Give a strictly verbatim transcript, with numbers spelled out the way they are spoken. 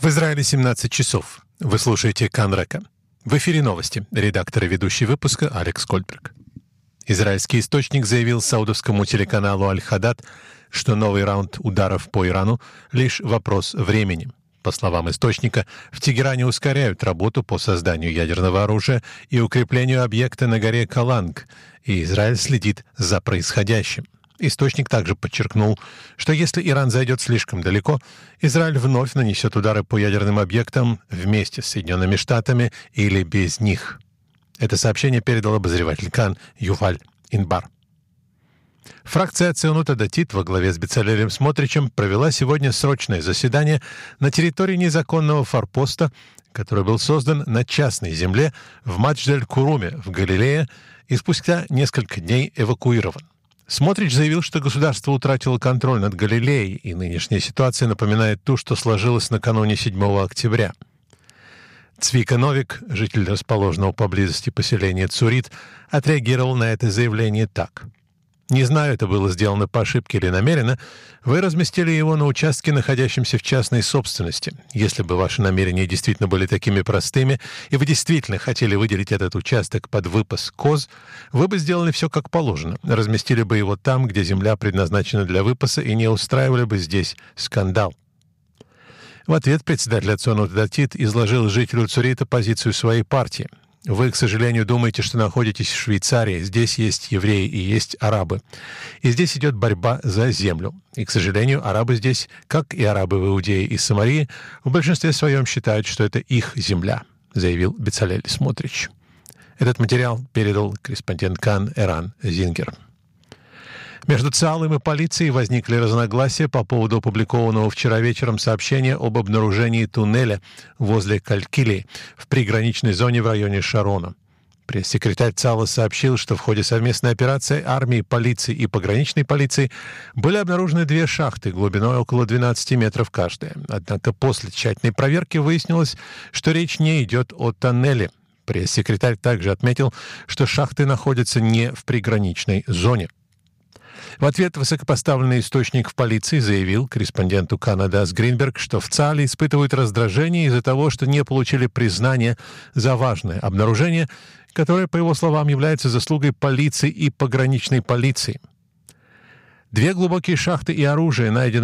В Израиле семнадцать часов. Вы слушаете Кан Река. В эфире новости. Редактор и ведущий выпуска Алекс Кольберг. Израильский источник заявил саудовскому телеканалу Аль-Хадад, что новый раунд ударов по Ирану — лишь вопрос времени. По словам источника, в Тегеране ускоряют работу по созданию ядерного оружия и укреплению объекта на горе Каланг, и Израиль следит за происходящим. Источник также подчеркнул, что если Иран зайдет слишком далеко, Израиль вновь нанесет удары по ядерным объектам вместе с Соединенными Штатами или без них. Это сообщение передал обозреватель Кан Юваль Инбар. Фракция Ационут Адатит во главе с Бецалелем Смотричем провела сегодня срочное заседание на территории незаконного форпоста, который был создан на частной земле в Мадждель-Куруме в Галилее и спустя несколько дней эвакуирован. Смотрич заявил, что государство утратило контроль над Галилеей, и нынешняя ситуация напоминает ту, что сложилась накануне седьмого октября. Цвика Новик, житель расположенного поблизости поселения Цурит, отреагировал на это заявление так. «Не знаю, это было сделано по ошибке или намеренно. Вы разместили его на участке, находящемся в частной собственности. Если бы ваши намерения действительно были такими простыми, и вы действительно хотели выделить этот участок под выпас коз, вы бы сделали все как положено, разместили бы его там, где земля предназначена для выпаса, и не устраивали бы здесь скандал». В ответ председатель Ационут Адатит изложил жителю Цурита позицию своей партии. «Вы, к сожалению, думаете, что находитесь в Швейцарии. Здесь есть евреи и есть арабы. И здесь идет борьба за землю. И, к сожалению, арабы здесь, как и арабы в Иудее и Самарии, в большинстве своем считают, что это их земля», заявил Бецалель Смотрич. Этот материал передал корреспондент Кан Эран Зингер. Между ЦАЛом и полицией возникли разногласия по поводу опубликованного вчера вечером сообщения об обнаружении туннеля возле Калькилии в приграничной зоне в районе Шарона. Пресс-секретарь ЦАЛа сообщил, что в ходе совместной операции армии, полиции и пограничной полиции были обнаружены две шахты глубиной около двенадцати метров каждая. Однако после тщательной проверки выяснилось, что речь не идет о тоннеле. Пресс-секретарь также отметил, что шахты находятся не в приграничной зоне. В ответ высокопоставленный источник в полиции заявил корреспонденту Канадас Гринберг, что в ЦАЛе испытывают раздражение из-за того, что не получили признания за важное обнаружение, которое, по его словам, является заслугой полиции и пограничной полиции. Две глубокие шахты и оружие найдены